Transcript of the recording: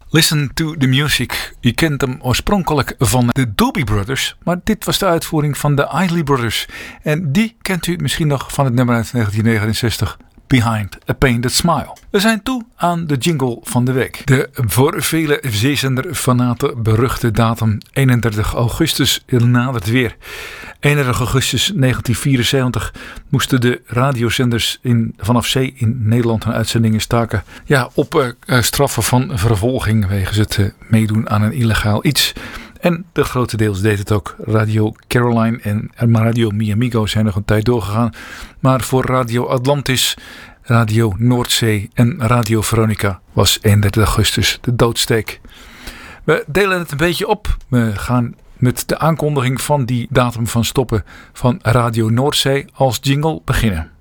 Listen to the Music. Je kent hem oorspronkelijk van de Doobie Brothers, maar dit was de uitvoering van de Isley Brothers. En die kent u misschien nog van het nummer uit 1969, Behind a Painted Smile. We zijn toe aan de jingle van de week. De voor vele zeezender-fanaten beruchte datum 31 augustus nadert weer. 31 augustus 1974 moesten de radiozenders vanaf zee in Nederland hun uitzendingen staken. Ja, op straffen van vervolging wegens het meedoen aan een illegaal iets. En de grotendeels deed het ook. Radio Caroline en Radio Mi Amigo zijn nog een tijd doorgegaan. Maar voor Radio Atlantis, Radio Noordzee en Radio Veronica was 31 augustus de doodsteek. We delen het een beetje op. We gaan met de aankondiging van die datum van stoppen van Radio Noordzee als jingle beginnen.